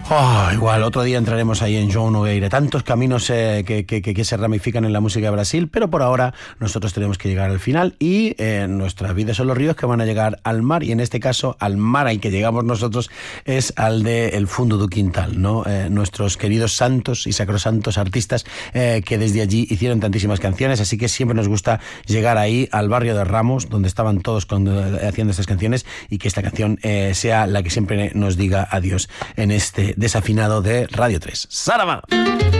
Igual, otro día entraremos ahí en João Nogueira. Tantos caminos que se ramifican en la música de Brasil, pero por ahora nosotros tenemos que llegar al final y nuestra vida son los ríos que van a llegar al mar, y en este caso al mar al que llegamos nosotros es al de el Fundo do Quintal, ¿no? Nuestros queridos santos y sacrosantos artistas que desde allí hicieron tantísimas canciones, así que siempre nos gusta llegar ahí al barrio de Ramos, donde estaban todos haciendo estas canciones, y que esta canción sea la que siempre nos diga adiós en este desafinado de Radio 3. ¡Sarama!